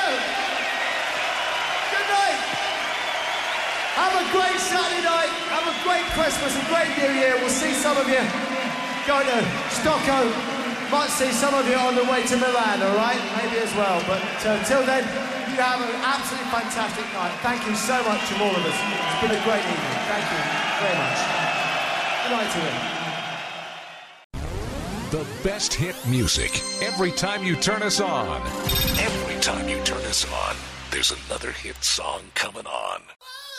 Good night. Have a great Saturday night. Have a great Christmas and great New Year. We'll see some of you going to Stockholm. Might see some of you on the way to Milan, all right? Maybe as well. But till then, you have an absolutely fantastic night. Thank you so much from all of us. It's been a great evening. Thank you very much. Good night to you. The best hit music every time you turn us on. Every time you turn us on, there's another hit song coming on.